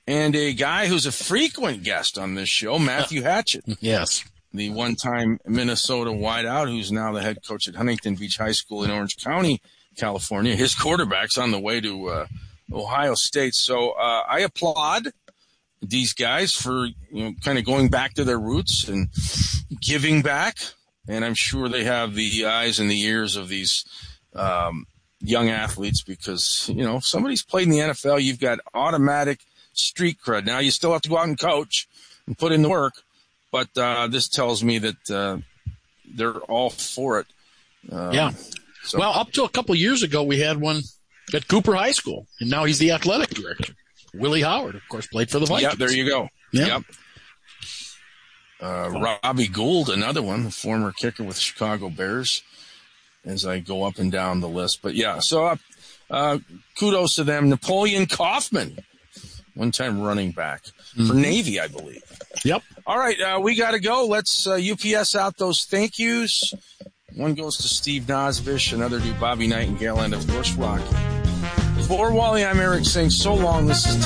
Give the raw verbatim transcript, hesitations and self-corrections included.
and a guy who's a frequent guest on this show, Matthew Hatchett. Yes. The one-time Minnesota wideout who's now the head coach at Huntington Beach High School in Orange County, California. His quarterback's on the way to uh, Ohio State. So uh, I applaud these guys for, you know, kind of going back to their roots and giving back. And I'm sure they have the eyes and the ears of these um, young athletes because, you know, if somebody's played in the N F L, you've got automatic street cred. Now you still have to go out and coach and put in the work. But uh, this tells me that uh, they're all for it. Um, yeah. So. Well, up to a couple years ago, we had one at Cooper High School, and now he's the athletic director. Willie Howard, of course, played for the Vikings. Yeah, there you go. Yeah. Yep. Uh, Robbie Gould, another one, the former kicker with the Chicago Bears, as I go up and down the list. But, yeah, so uh, uh, kudos to them. Napoleon Kaufman, one-time running back mm-hmm. for Navy, I believe. Yep. All right, uh, we got to go. Let's uh, U P S out those thank yous. One goes to Steve Nosvish, another to Bobby Nightingale, and, of course, Rocky. For Wally, I'm Eric saying so long. This is